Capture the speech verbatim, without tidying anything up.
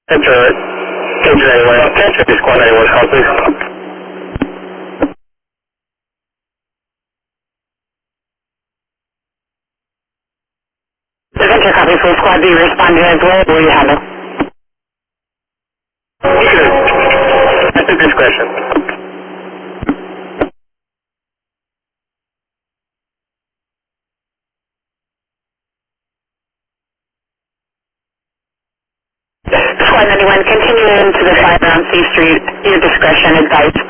Enter, enter anyone, enter squad anyone, call please. Enter copy full squad B, respond to as well, will you handle? Good. At the discretion. Squad ninety-one, continue into the fire on C Street, your discretion advised.